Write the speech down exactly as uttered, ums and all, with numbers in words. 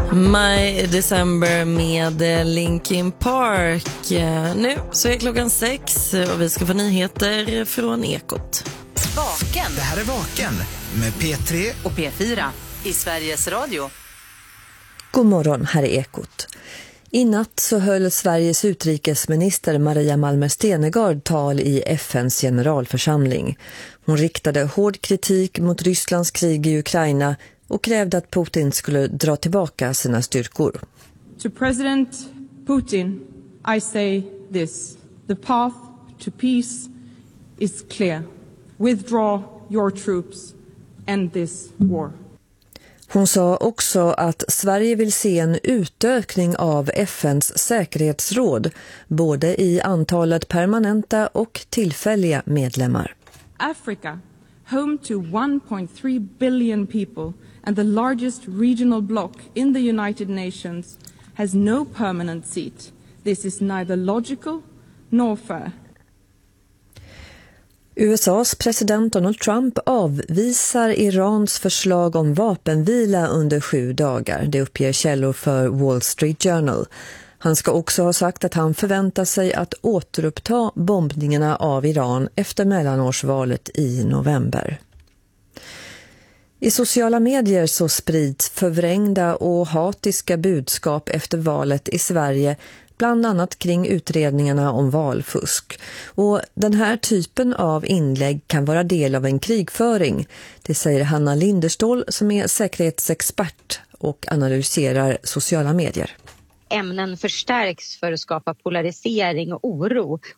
My December med Linkin Park. Nu så är klockan sex och vi ska få nyheter från Ekot. Vaken. Det här är Vaken med P tre och P fyra i Sveriges Radio. God morgon, här är Ekot. I natt så höll Sveriges utrikesminister Maria Malmer Stenergard tal i F N:s generalförsamling. Hon riktade hård kritik mot Rysslands krig i Ukraina och krävde att Putin skulle dra tillbaka sina styrkor. To President Putin, I say this. The path to peace is clear. Withdraw your troops. End this war. Hon sa också att Sverige vill se en utökning av F N:s säkerhetsråd, både i antalet permanenta och tillfälliga medlemmar. Africa, home to one point three billion people and the largest regional bloc in the United Nations, has no permanent seat. This is neither logical nor fair. U S A:s president Donald Trump avvisar Irans förslag om vapenvila under sju dagar. Det uppger källor för Wall Street Journal. Han ska också ha sagt att han förväntar sig att återuppta bombningarna av Iran efter mellanårsvalet i november. I sociala medier så sprids förvrängda och hatiska budskap efter valet i Sverige, bland annat kring utredningarna om valfusk. Och den här typen av inlägg kan vara del av en krigföring. Det säger Hanna Linderstål som är säkerhetsexpert och analyserar sociala medier. Ämnen förstärks för att skapa polarisering och oro.